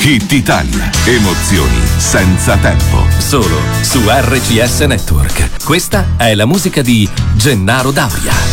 Hit Italia. Emozioni senza tempo. Solo su RCS Network. Questa è la musica di Gennaro Dauria.